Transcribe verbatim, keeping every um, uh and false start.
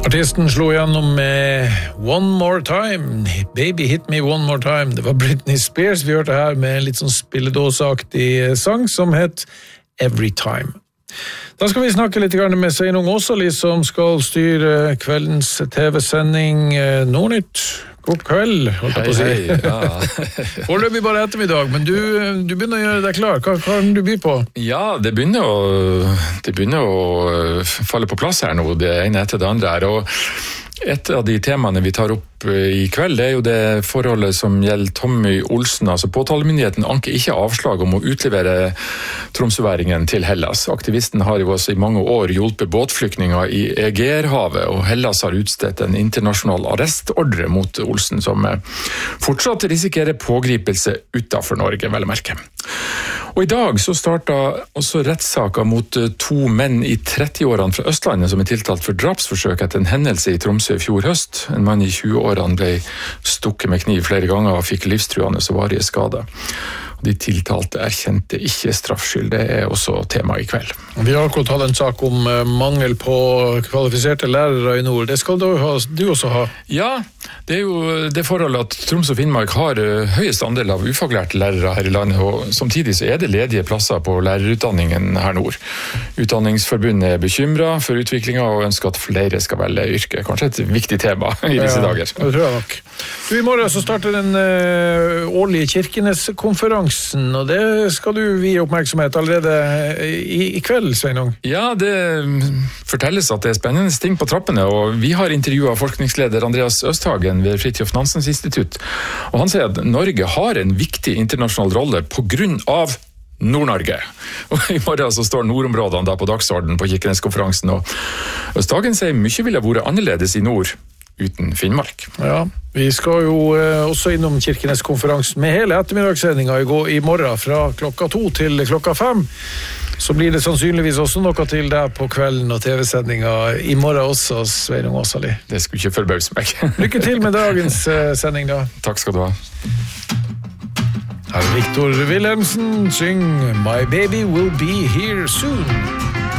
Artisten slo gjennom med One More Time, Baby Hit Me One More Time. Det var Britney Spears vi hørte her med en litt sånn spilledåsaktig sang som het Every Time. Da skal vi snakke litt med Sveinung Åsali som skal styre kveldens T V-sending Nordnytt. God kveld, holdt jeg på å si. Hei, hei, ja. Foreløpig bare ettermiddag, men du, du begynner å gjøre deg klar. Hva kan du by på? Ja, det begynner å, det begynner å falle på plass her nå, det ene etter det andre her. Og et av de temaene vi tar opp i kveld, det er jo det forholdet som gjelder Tommy Olsen. Altså påtalemyndigheten anker ikke avslag om å utlevere tromsøværingen til Hellas. Aktivisten har jo også i mange år hjulpet båtflyktninger i Egeerhavet, og Hellas har utstedt en internasjonal arrestordre mot Olsen, som fortsatt risikerer pågripelse utenfor Norge, vel å merke. Og i dag så startet også rettssaker mot to menn i trettiårene fra Østlandet som er tiltalt for drapsforsøk etter en hendelse i Tromsø i fjor høst. En mann i tjueårene ble stukket med kniv flere ganger og fikk livstruende og varige skader. De tiltalte erkjente ikke straffskyld. Det er også tema i kveld. Vi har akkurat hatt en sak om mangel på kvalifiserte lærere i nord. Det skal du, ha, du også ha. Ja, det er jo det forholdet at Troms og Finnmark har høyest andel av ufaglærte lærere her i landet, og samtidig så er det ledige plasser på lærerutdanningen her nord. Utdanningsforbundet er bekymret for utviklingen og ønsker at flere skal velge yrke. Kanskje et viktig tema i disse ja, dager. Det tror jeg nok. Du, I morgen så starter den uh, årlige Kirkenes-konferansen, og det skal du vie oppmerksomhet allerede i, i kveld, Sveinung. Ja, det fortelles at det er spennende ting på trappene, og vi har intervjuet forskningsleder Andreas Østhagen ved Fridtjof Nansens institutt, og han sier at Norge har en viktig internasjonal rolle på grunn av Nord-Norge. Og i morgen så står nordområdene da på dagsordenen på Kirkenes-konferansen, og Østhagen sier mye ville vært annerledes i nord uten Finnmark. Ja, vi skal jo eh, også innom Kirkenes-konferansen med hele ettermiddagssendingen i, går, i morgen fra klokka to til klokka fem. Så blir det sannsynligvis også noe til der på kvelden og T V-sendingen i morgen også, Sveinung Åsali. Det skulle ikke forbause meg. Lykke til med dagens eh, sending da. Takk skal du ha. Her er Victor Wilhelmsen syng My Baby Will Be Here Soon.